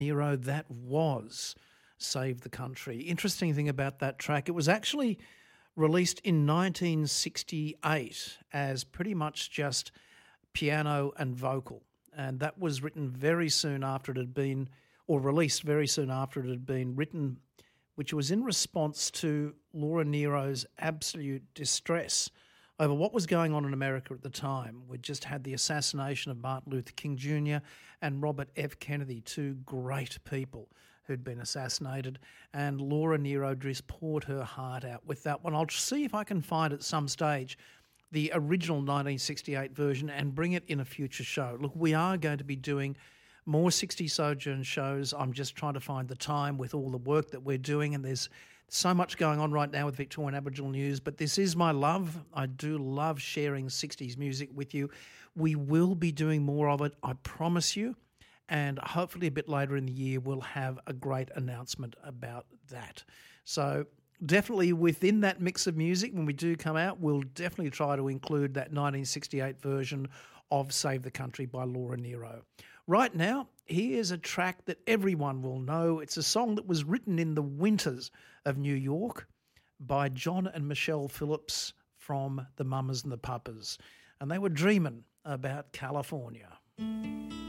Nero, that was Save the Country. Interesting thing about that track, it was actually released in 1968 as pretty much just piano and vocal. And that was written very soon after it had been, or released very soon after it had been written, which was in response to Laura Nero's absolute distress over what was going on in America at the time. We just had the assassination of Martin Luther King Jr. and Robert F. Kennedy, two great people who'd been assassinated, and Laura Nero just poured her heart out with that one. I'll see if I can find at some stage the original 1968 version and bring it in a future show. Look, we are going to be doing more 60 Sojourn shows. I'm just trying to find the time with all the work that we're doing, and there's so much going on right now with Victorian Aboriginal news, but this is my love. I do love sharing 60s music with you. We will be doing more of it, I promise you, and hopefully a bit later in the year we'll have a great announcement about that. So definitely within that mix of music, when we do come out, we'll definitely try to include that 1968 version of Save the Country by Laura Nero. Right now, here's a track that everyone will know. It's a song that was written in the winters of New York by John and Michelle Phillips from the Mamas and the Papas. And they were dreaming about California.